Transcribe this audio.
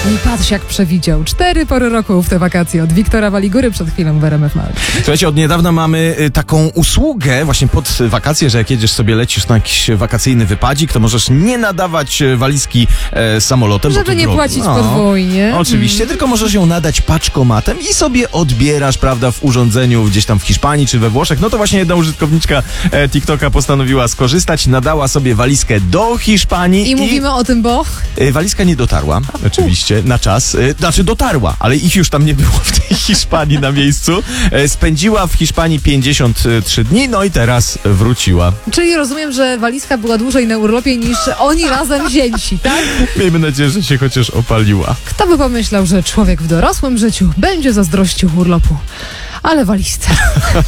I patrz jak przewidział. 4 pory roku w te wakacje od Wiktora Waligury przed chwilą w RMF Max. Słuchajcie, od niedawna mamy taką usługę właśnie pod wakacje, że jak jedziesz sobie, lecisz na jakiś wakacyjny wypadzik, to możesz nie nadawać walizki samolotem. Żeby nie płacić podwójnie. Oczywiście, tylko możesz ją nadać paczkomatem i sobie odbierasz, prawda, w urządzeniu gdzieś tam w Hiszpanii czy we Włoszech. No to właśnie jedna użytkowniczka TikToka postanowiła skorzystać, nadała sobie walizkę do Hiszpanii. I mówimy o tym, bo... Walizka nie dotarła, oczywiście, na czas. Znaczy dotarła, ale ich już tam nie było w tej Hiszpanii na miejscu. Spędziła w Hiszpanii 53 dni, no i teraz wróciła. Czyli rozumiem, że walizka była dłużej na urlopie niż oni razem wzięci, tak? Miejmy nadzieję, że się chociaż opaliła. Kto by pomyślał, że człowiek w dorosłym życiu będzie zazdrościł urlopu, ale walizce.